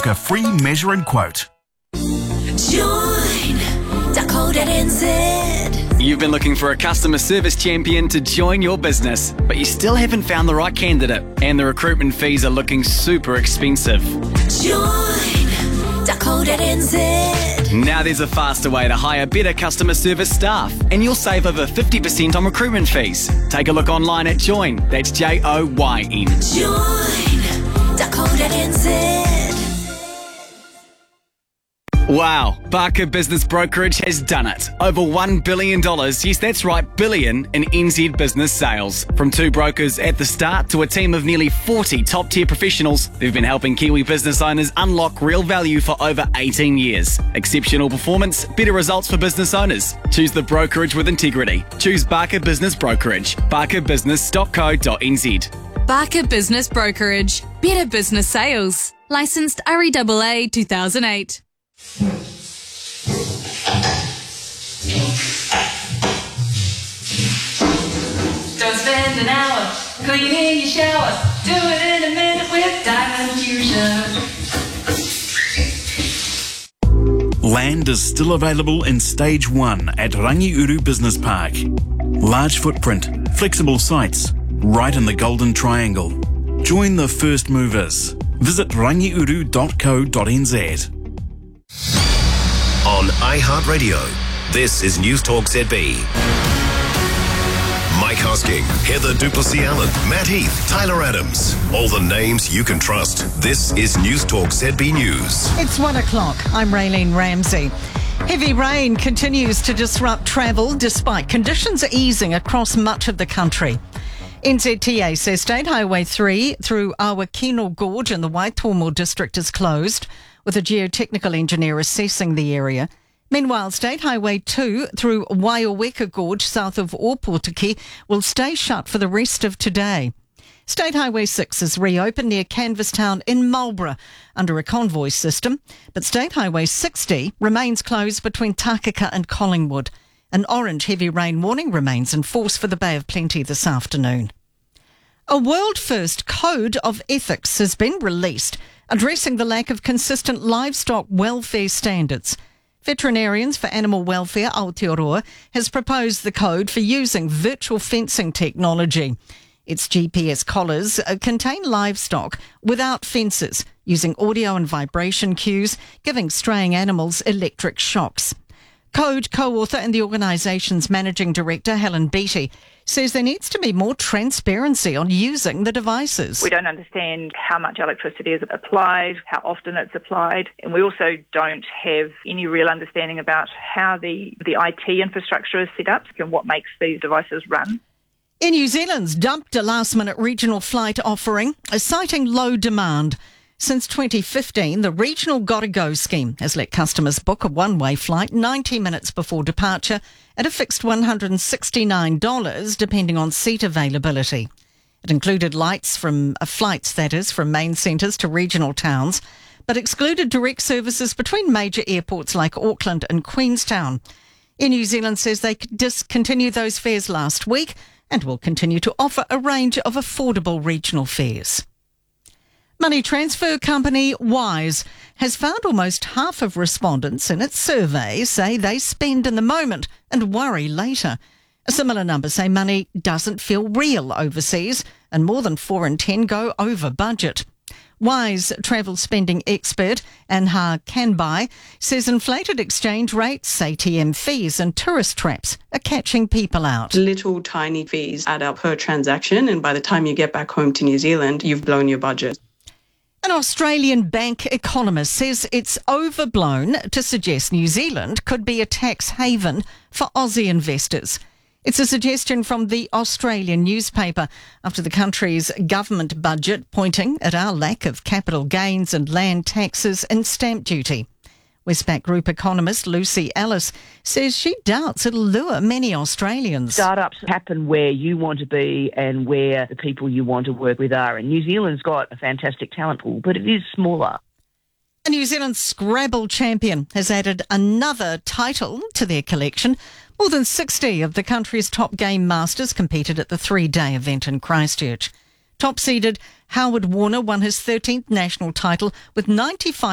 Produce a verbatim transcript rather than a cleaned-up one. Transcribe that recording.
Book a free measure and quote. Join dot co dot n z. You've been looking for a customer service champion to join your business, but you still haven't found the right candidate, and the recruitment fees are looking super expensive. Join dot co dot n z. Now there's a faster way to hire better customer service staff, and you'll save over fifty percent on recruitment fees. Take a look online at Joyn, that's J O Y N. Join dot co dot n z. Wow, Barker Business Brokerage has done it. Over one billion dollars, yes that's right, billion, in N Z business sales. From two brokers at the start to a team of nearly forty top-tier professionals, they've been helping Kiwi business owners unlock real value for over eighteen years. Exceptional performance, better results for business owners. Choose the brokerage with integrity. Choose Barker Business Brokerage. barker business dot co dot n z. Barker Business Brokerage. Better business sales. Licensed R E A A two thousand eight. Don't spend an hour cleaning your shower. Do it in a minute with Diamond Fusion. Land is still available in Stage one at Rangiuru Business Park. Large footprint, flexible sites, right in the Golden Triangle. Join the first movers. Visit rangiuru dot co dot n z. On iHeartRadio, this is News Talk Z B. Mike Hosking, Heather Duplessis-Allen, Matt Heath, Tyler Adams. All the names you can trust. This is News Talk Z B News. It's one o'clock. I'm Raylene Ramsey. Heavy rain continues to disrupt travel despite conditions easing across much of the country. N Z T A says State Highway three through Awakino Gorge in the Waitomo district is closed, with a geotechnical engineer assessing the area. Meanwhile, State Highway two through Waioweka Gorge south of Opotiki will stay shut for the rest of today. State Highway six is reopened near Canvastown in Marlborough under a convoy system, but State Highway sixty remains closed between Takaka and Collingwood. An orange heavy rain warning remains in force for the Bay of Plenty this afternoon. A world-first code of ethics has been released, addressing the lack of consistent livestock welfare standards. Veterinarians for Animal Welfare, Aotearoa, has proposed the code for using virtual fencing technology. Its G P S collars contain livestock without fences, using audio and vibration cues, giving straying animals electric shocks. Code co-author and the organisation's managing director, Helen Beattie, says there needs to be more transparency on using the devices. We don't understand how much electricity is applied, how often it's applied, and we also don't have any real understanding about how the, the I T infrastructure is set up and what makes these devices run. Air New Zealand's dumped a last-minute regional flight offering, citing low demand. Since twenty fifteen, the Regional Gotta Go scheme has let customers book a one-way flight ninety minutes before departure at a fixed one hundred sixty-nine dollars, depending on seat availability. It included lights from uh, flights, that is, from main centres to regional towns, but excluded direct services between major airports like Auckland and Queenstown. Air New Zealand says they discontinued those fares last week and will continue to offer a range of affordable regional fares. Money transfer company Wise has found almost half of respondents in its survey say they spend in the moment and worry later. A similar number say money doesn't feel real overseas, and more than four in ten go over budget. Wise travel spending expert Anha Kanbai says inflated exchange rates, A T M fees and tourist traps are catching people out. Little tiny fees add up per transaction, and by the time you get back home to New Zealand, you've blown your budget. An Australian bank economist says it's overblown to suggest New Zealand could be a tax haven for Aussie investors. It's a suggestion from the Australian newspaper after the country's government budget pointing at our lack of capital gains and land taxes and stamp duty. Westpac Group economist Lucy Ellis says she doubts it'll lure many Australians. Startups happen where you want to be and where the people you want to work with are. And New Zealand's got a fantastic talent pool, but it is smaller. A New Zealand Scrabble champion has added another title to their collection. More than sixty of the country's top game masters competed at the three-day event in Christchurch. Top-seeded Howard Warner won his thirteenth national title with ninety-five